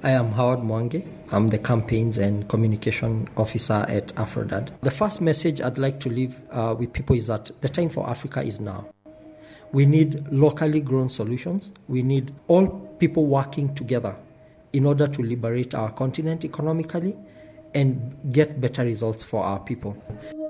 I am Howard Mwangi. I'm the Campaigns and Communication Officer at Afrodad. The first message I'd like to leave with people is that the time for Africa is now. We need locally grown solutions. We need all people working together in order to liberate our continent economically and get better results for our people.